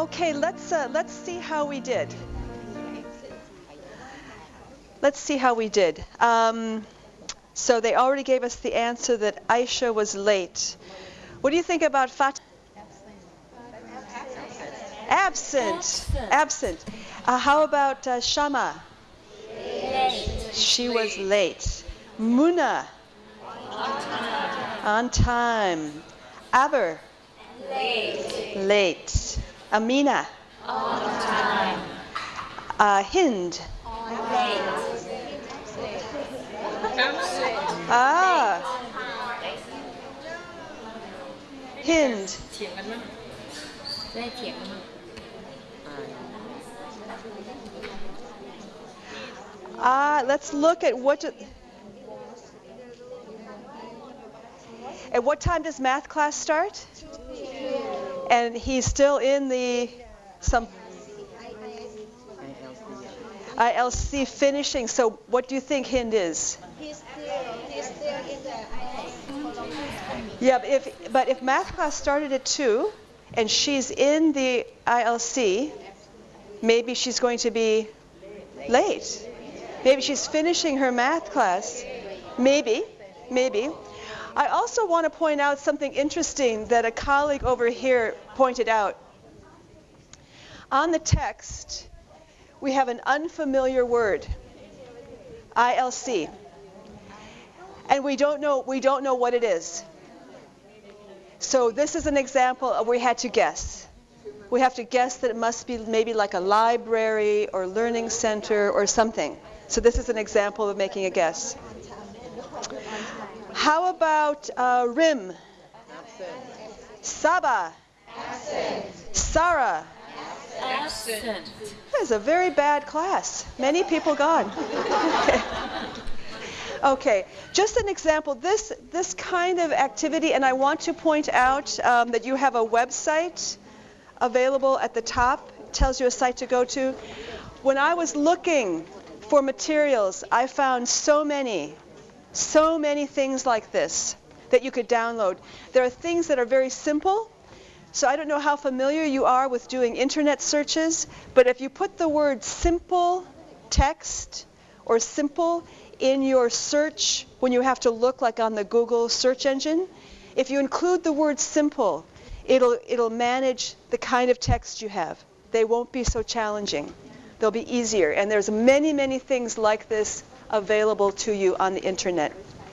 Okay, let's see how we did. Let's see how we did. So they already gave us the answer that Aisha was late. What do you think about Fatima? Absent. Absent. How about Shama? Late. She was late. Muna? On time. Aber? Late. Late. Amina? On time. Hind? Late. Hind. เถียงกันมั้งได้เถียงกันมั้ง Let's look at at what time does math class start? And he's still in the ILC finishing. So what do you think Hind is? He's still in the Yeah, but if math class started at 2 and she's in the ILC, maybe she's going to be late. Maybe she's finishing her math class. Maybe. I also want to point out something interesting that a colleague over here pointed out. On the text, we have an unfamiliar word, ILC. And we don't know what it is. So this is an example of we had to guess. We have to guess that it must be maybe like a library or learning center or something. So this is an example of making a guess. How about Rim? Saba? Sarah? absent That is a very bad class. Many people gone. Okay, just an example. This kind of activity, and I want to point out that you have a website available at the top. It tells you a site to go to. When I was looking for materials, I found so many things like this that you could download. There are things that are very simple. So I don't know how familiar you are with doing internet searches, but if you put the word simple text or simple in your search when you have to look like on the Google search engine, if you include the word simple, it'll manage the kind of text you have. They won't be so challenging. They'll be easier. And there's many things like this available to you on the internet.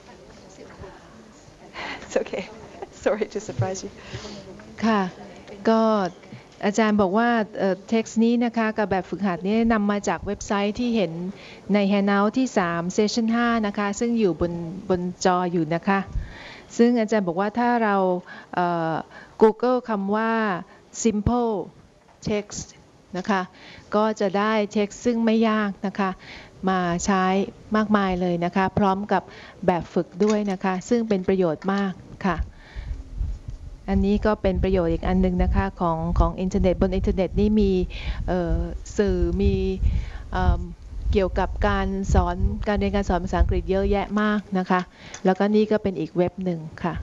It's okay. Sorry to surprise you. ค่ะก็อาจารย์บอกว่าเท็กซ์นี้นะคะกับแบบฝึกหัดนี้นำมาจากเว็บไซต์ที่เห็นใน Handout ที่3 Session 5นะคะซึ่งอยู่บนจออยู่นะคะซึ่งอาจารย์บอกว่าถ้าเรา Google คำว่า simple text นะคะก็จะได้ text ซึ่งไม่ยากนะคะมาใช้มากมายเลยนะคะพร้อมกับแบบฝึกด้วยนะคะซึ่งเป็นประโยชน์มากค่ะอันนี้ก็เป็นประโยชน์อีกอันนึงนะคะของอินเทอร์เน็ตบนอินเทอร์เน็ตนี่มีสื่อมีเกี่ยวกับการเรียนการสอนภาษาอังกฤษเยอะแยะมากนะคะแล้วก็นี่ก็เป็นอีกเว็บหนึ่งค่ะ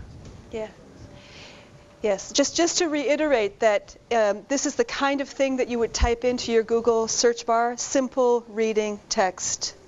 Yes, just to reiterate that this is the kind of thing that you would type into your Google search bar, simple reading text.